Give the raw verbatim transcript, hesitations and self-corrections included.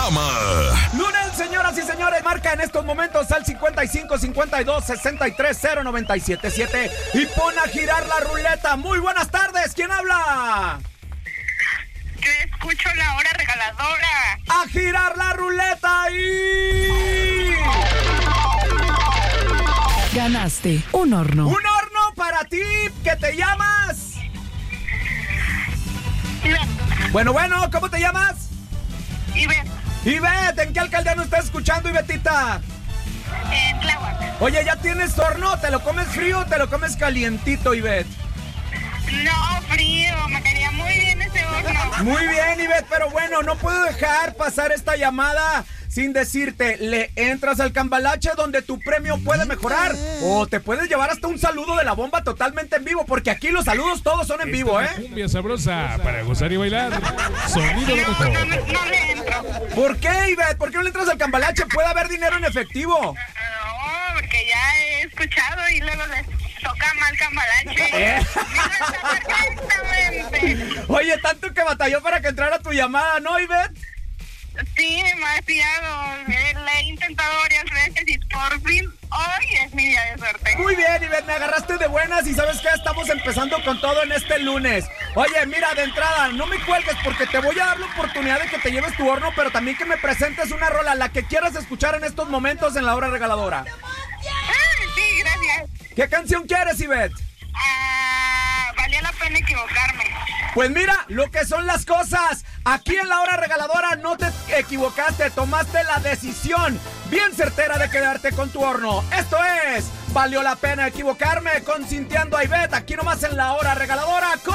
programa. Lunes, señoras y señores, marca en estos momentos al cincuenta y cinco, cincuenta y dos, sesenta y tres, cero, noventa y siete, siete y pon a girar la ruleta. Muy buenas tardes, ¿quién habla? Yo escucho la hora regaladora. A girar la ruleta y... Ganaste un horno. Un horno para ti, ¿qué te llamas? Ivette. Bueno, bueno, ¿cómo te llamas? Ivette. Ivette, ¿en qué alcaldía nos estás escuchando, Ivetita? En Tláhuac. Oye, ¿ya tienes horno? ¿Te lo comes frío o te lo comes calientito, Ivette? No, frío, me caería muy bien ese horno. Muy bien, Ivette, pero bueno, no puedo dejar pasar esta llamada sin decirte, le entras al Cambalache donde tu premio puede mejorar o te puedes llevar hasta un saludo de la bomba totalmente en vivo, porque aquí los saludos todos son en vivo, ¿eh? Cumbia sabrosa para gozar y bailar. Sonido lo No, mejor. no, no, no le entro. ¿Por qué, Ivette? ¿Por qué no le entras al Cambalache? Puede haber dinero en efectivo. No, porque ya he escuchado y luego les toca mal Cambalache. ¿Eh? Exactamente. Oye, tanto que batalló para que entrara tu llamada, ¿no, Ivette? Sí, demasiado. Le he intentado varias veces y por fin hoy es mi día de suerte. Muy bien, Ivette, me agarraste de buenas y ¿sabes qué? Estamos empezando con todo en este lunes. Oye, mira, de entrada, no me cuelgues porque te voy a dar la oportunidad de que te lleves tu horno, pero también que me presentes una rola, la que quieras escuchar en estos momentos en la hora regaladora. Ah, sí, gracias. ¿Qué canción quieres, Ivette? Ah, valía la pena equivocarme. Pues mira, lo que son las cosas. Aquí en la hora regaladora no te equivocaste, tomaste la decisión bien certera de quedarte con tu horno. Esto es, valió la pena equivocarme, consintiendo a Ivette, aquí nomás en la hora regaladora.